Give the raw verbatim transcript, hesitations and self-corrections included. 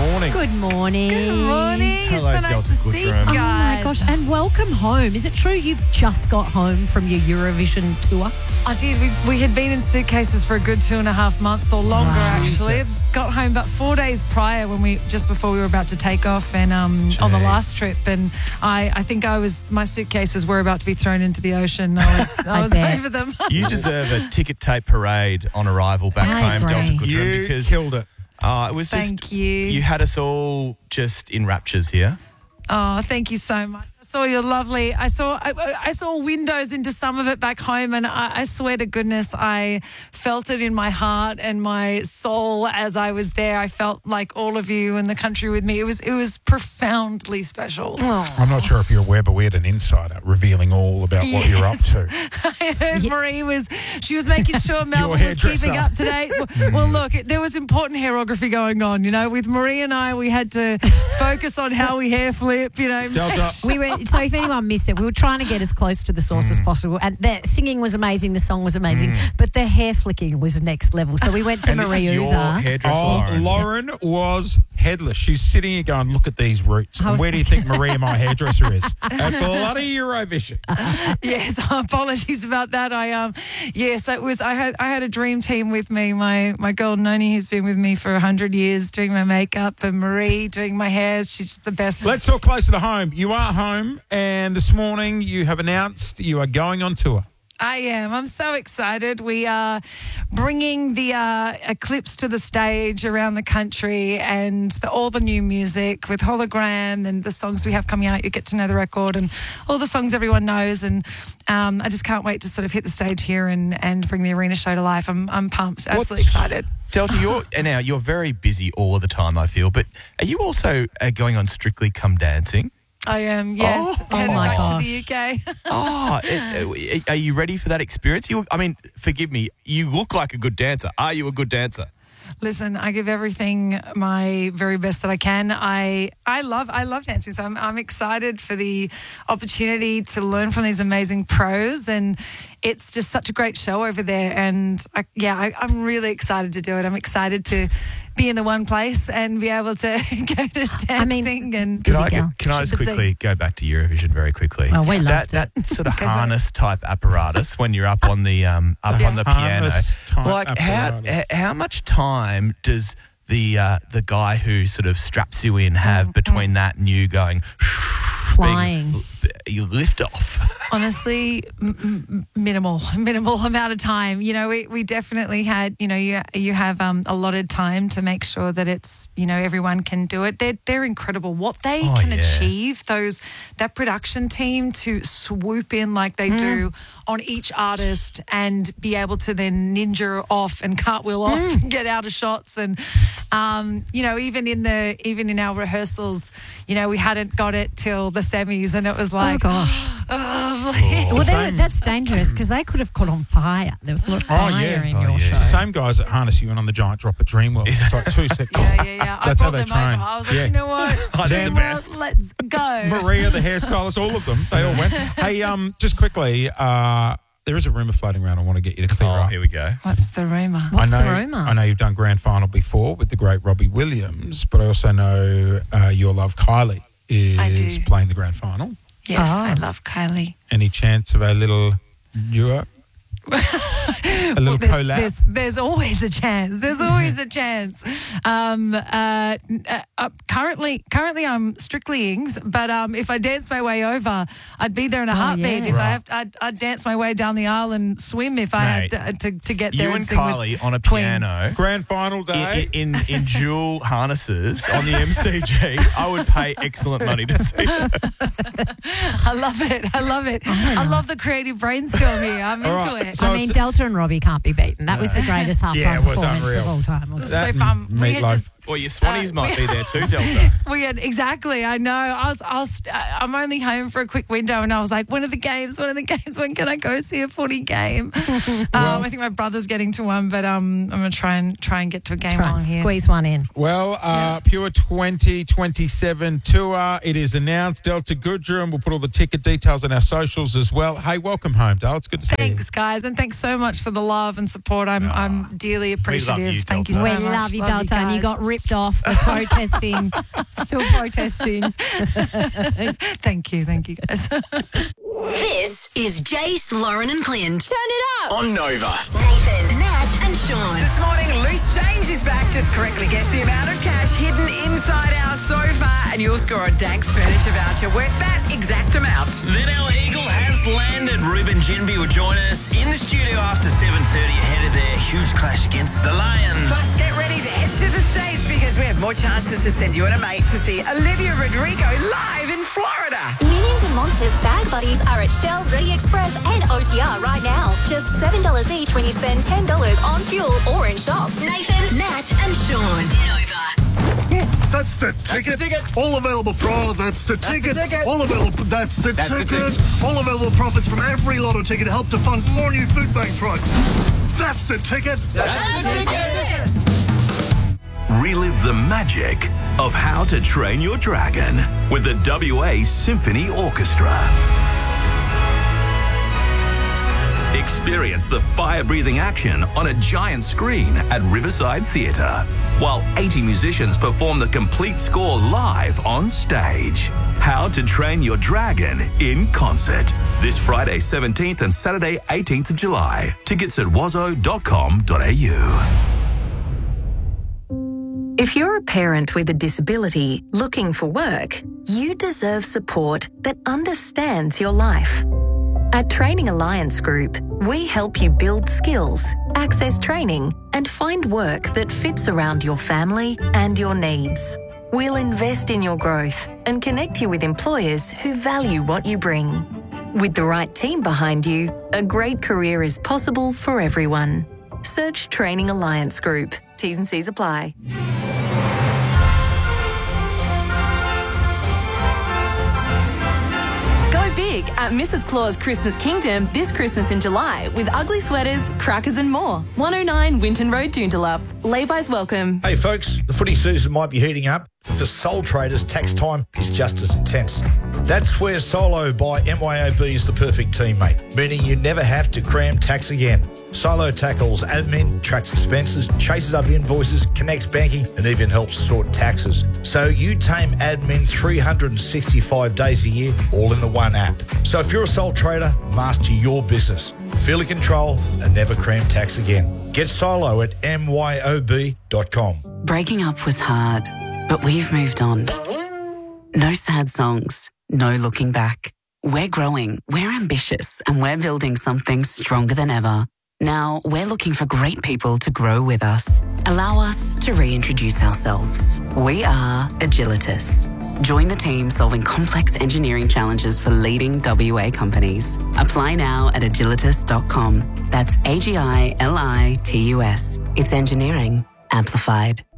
morning. Good morning. Good morning. Hello, it's so nice Delta to see you Goodrum. guys. Oh my gosh, and welcome home. Is it true you've just got home from your Eurovision tour? I did. We, we had been in suitcases for a good two and a half months or longer, Wow. actually. Jesus. Got home about four days prior when we just before we were about to take off and um, on the Jeez. last trip. And I, I think I was my suitcases were about to be thrown into the ocean. I was I, I was bet. over them. You deserve a ticket tape parade on arrival back I home, Delta agree. Goodrum, You because killed it. uh, it was just Thank you. You had us all just in raptures here. Oh, thank you so much. I saw your lovely. I saw. I, I saw windows into some of it back home, and I, I swear to goodness, I felt it in my heart and my soul as I was there. I felt like all of you in the country with me. It was. It was profoundly special. I'm not sure if you're aware, but we had an insider revealing all about what you're up to. I heard Marie was. She was making sure Melbourne was hairdresser. keeping up to date. Well, well, look, there was important hairography going on. You know, with Marie and I, we had to focus on how we hair flip. You know, Delta, We were so if anyone missed it, we were trying to get as close to the source Mm. as possible. And the singing was amazing, the song was amazing, but the hair flicking was next level. So we went to And this Marie is your Uva. hairdresser, oh, Lauren. Lauren was headless. She's sitting here going, look at these roots. I And was- where do you think Maria, my hairdresser, is? At bloody Eurovision. Yes, apologies about that. I um, yes, it was. I had I had a dream team with me. My my girl Noni, who's been with me for a hundred years, doing my makeup, and Marie doing my hair. She's just the best. Let's talk closer to home. You are home, and this morning you have announced you are going on tour. I am. I'm so excited. We are bringing the uh, Eclipse to the stage around the country, and the, all the new music with Hologram and the songs we have coming out. You get to know the record and all the songs everyone knows. And um, I just can't wait to sort of hit the stage here and, and bring the arena show to life. I'm I'm pumped. Absolutely What's- excited. Delta, you're and now you're very busy all of the time, I feel. But are you also uh, going on Strictly Come Dancing? I am, yes. Oh, oh Heading my back gosh. to the U K. Oh, uh, uh, are you ready for that experience? You, I mean, forgive me. You look like a good dancer. Are you a good dancer? Listen, I give everything my very best that I can. I I love I love dancing, so I'm I'm excited for the opportunity to learn from these amazing pros, and it's just such a great show over there. And I, yeah, I, I'm really excited to do it. I'm excited to be in the one place and be able to go to dancing I mean, and Can Busy I, girl. can I just Should be. quickly go back to Eurovision very quickly? Oh, we that, loved that sort of Go for it. harness type apparatus when you're up on the um, up on the piano. Harness type Like how apparatus. h- how much time does the uh, the guy who sort of straps you in have between that and you going Flying. being- you lift off? honestly, m- m- minimal, minimal amount of time. You know, we, we definitely had, you know, you you have um, allotted time to make sure that it's, you know, everyone can do it. They're they're incredible. What they Oh, can yeah. achieve, those that production team to swoop in like they do on each artist and be able to then ninja off and cartwheel off and get out of shots. And um, you know, even in the even in our rehearsals, you know, we hadn't got it till the semis, and it was like, oh gosh. oh, please. Well, they were, that's dangerous because they could have caught on fire. There was a lot of Oh, fire yeah. in Oh, your yeah. show. It's the same guys that harness you in on the giant drop at Dreamworld. It's like two seconds. Yeah, yeah, yeah. I That's how brought they them train. over. I was like, Yeah. you know what? Oh, they're the Dreamworld, best. Let's go. Maria, the hairstylist, all of them. They all went. Hey, um, just quickly, uh, there is a rumour floating around I want to get you to clear Oh, up. here we go. What's the rumour? What's I know, the rumour? I know you've done grand final before with the great Robbie Williams, but I also know uh, your love Kylie I is do. playing the grand final. Yes, Oh. I love Kylie. Any chance of a little duo? a little there's, collab? there's, there's always a chance. There's always a chance. Um, uh, uh, uh, currently, currently I'm strictly Ings, but um, if I dance my way over, I'd be there in a Oh, heartbeat. yeah. If I Right. have, I'd, I'd dance my way down the aisle and swim if I Mate, had to, to, to get there. You and sing with Kylie on a Queen. piano. grand final day. In, in in dual harnesses on the M C G, I would pay excellent money to see that. I love it. I love it. I love the creative brainstorm here. I'm All into right, it. so I mean, it's- Delta and Robbie can't be beaten. That was the greatest halftime Yeah, it was performance unreal. of all time. It was That so fun. and We had Meatloaf. just Well, your Swannies Uh, might we- be there too, Delta. We had exactly. I know. I was. I was. I'm only home for a quick window, and I was like, "When are the games? When are the games? When can I go see a footy game?" um, I think my brother's getting to one, but um, I'm gonna try and try and get to a game Try while and I'm here. squeeze one in. Well, uh, Pure twenty twenty-seven tour. It is announced. Delta Goodrum. We'll put all the ticket details on our socials as well. Hey, welcome home, Dale. It's good to see Thanks, guys, and thanks so much for the love and support. I'm I'm dearly appreciative. you, Thank you Delta. so We much. love you, Delta, and you guys. got ripped ripped off. We're protesting. Still protesting. Thank you. Thank you, guys. This is Jace, Lauren and Clint. Turn it up. On Nova. Nathan, Nat and Sean. This morning, Loose Change is back. Just correctly guess the amount of cash hidden inside our sofa and you'll score a Danks furniture voucher worth that exact amount. Then our Eagle has landed. Ruben Jinby will join us in the studio after seven thirty ahead of their huge clash against the Lions. Plus, get ready to head to the States because we have more chances to send you and a mate to see Olivia Rodrigo live in Florida. Minions and Monsters Bag Buddies are at Shell, Ready Express and O T R right now. Just seven dollars each when you spend ten dollars on fuel or in shop. Nathan, Nat and Sean. Nova. That's the ticket. That's the ticket. All available pro. That's the ticket. the ticket. All available. That's the That's the ticket. ticket. All available profits from every lotto ticket help to fund four new food bank trucks. That's the ticket. That's the ticket. Relive the magic of How to Train Your Dragon with the W A Symphony Orchestra. Experience the fire-breathing action on a giant screen at Riverside Theatre, while eighty musicians perform the complete score live on stage. How to Train Your Dragon in concert. This Friday seventeenth and Saturday eighteenth of July. Tickets at wazo dot com dot a u. If you're a parent with a disability looking for work, you deserve support that understands your life. At Training Alliance Group, we help you build skills, access training, and find work that fits around your family and your needs. We'll invest in your growth and connect you with employers who value what you bring. With the right team behind you, a great career is possible for everyone. Search Training Alliance Group. T's and C's apply. Big at Missus Claus Christmas Kingdom this Christmas in July with ugly sweaters, crackers and more. one oh nine Winton Road, Joondalup. Lay-bys welcome. Hey folks, the footy season might be heating up, but for sole traders, tax time is just as intense. That's where Solo by M Y O B is the perfect teammate, meaning you never have to cram tax again. Solo tackles admin, tracks expenses, chases up invoices, connects banking, and even helps sort taxes. So you tame admin three hundred sixty-five days a year, all in the one app. So if you're a sole trader, master your business. Feel in control and never cram tax again. Get Solo at M Y O B dot com. Breaking up was hard, but we've moved on. No sad songs, no looking back. We're growing, we're ambitious, and we're building something stronger than ever. Now, we're looking for great people to grow with us. Allow us to reintroduce ourselves. We are Agilitas. Join the team solving complex engineering challenges for leading W A companies. Apply now at agilitas dot com. That's A G I L I T U S. It's engineering amplified.